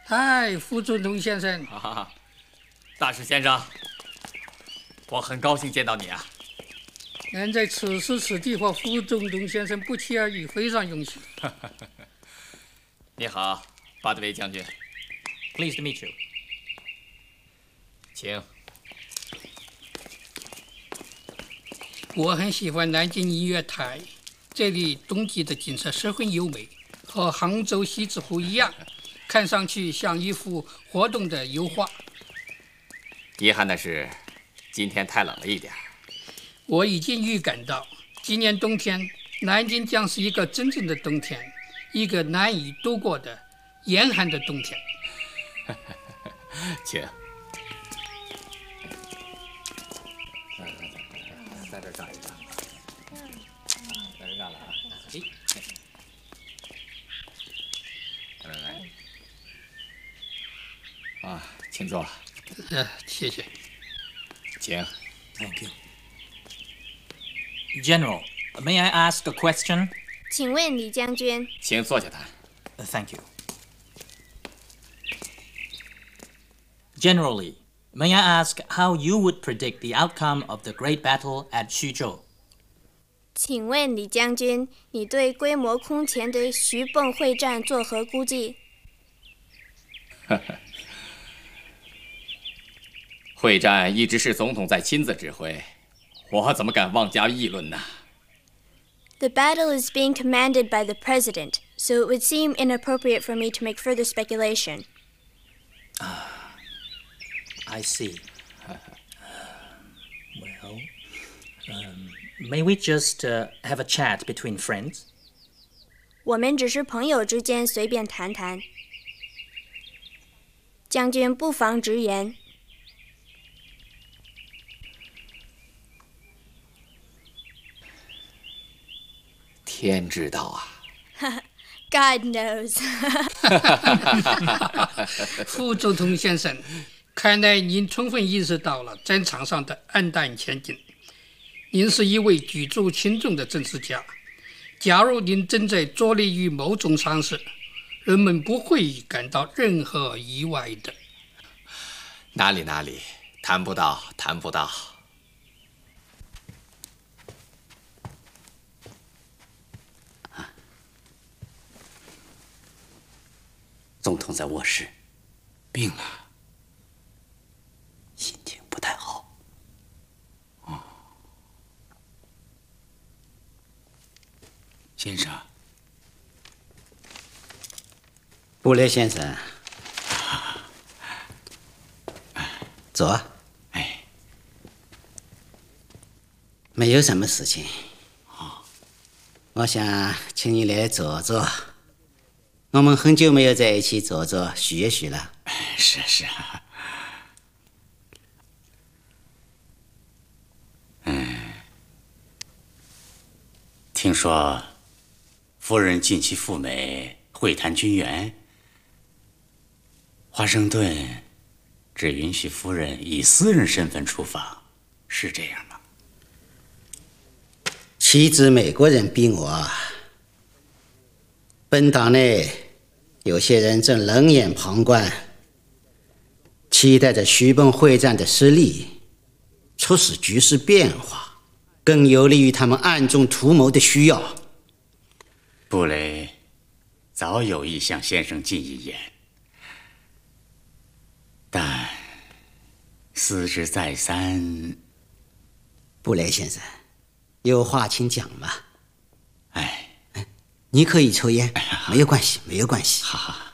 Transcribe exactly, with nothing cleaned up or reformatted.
嗨，副总统先生。 哈哈，大使先生，我很高兴见到你啊。 能在此时此地和副总统先生不期而遇，非常荣幸。 你好，巴德维将军。 Pleased to meet you. 请。 我很喜欢南京音乐台，这里冬季的景色十分优美，和杭州西直湖一样，看上去像一幅活动的油画。 遗憾的是，今天太冷了一点。 我已经预感到，今年冬天南京将是一个真正的冬天，一个难以度过的严寒的冬天。 请。在这站一站，在这站了啊！哎，来来来，啊，请坐。 呃，谢谢。 请。 Thank you. General, may I ask a question? 请问李将军， 请坐下谈。 Thank you. Generally, may I ask how you would predict the outcome of the great battle at Xuzhou? 请问李将军，你对规模空前的徐蚌会战作何估计？ 会战一直是总统在亲自指挥，我怎么敢妄加议论呢？ The battle is being commanded by the president, so it would seem inappropriate for me to make further speculation. I see. Well, um, may we just uh, have a chat between friends? 我们只是朋友之间随便谈谈。将军不妨直言。 天知道啊。 God knows. 副总统先生，看来您充分意识到了战场上的暗淡前景。您是一位举足轻重的政治家。假如您正在着力于某种尝试，人们不会感到任何意外的。 哪里哪里，谈不到，谈不到。 总统在卧室， 病了， 心情不太好。 哦，先生， 布雷先生，坐。 哎， 没有什么事情。哦，我想请你来坐坐。我们很久没有在一起坐坐叙一叙了。 是是啊。嗯，听说夫人近期赴美会谈军援，华盛顿只允许夫人以私人身份出访，是这样吗？ 岂止美国人逼我，本党内有些人正冷眼旁观，期待着徐蚌会战的失利，促使局势变化，更有利于他们暗中图谋的需要。 布雷早有意向先生进一言，但思之再三。 布雷先生，有话请讲吧。 哎， 你可以抽烟，没有关系，没有关系。 好好。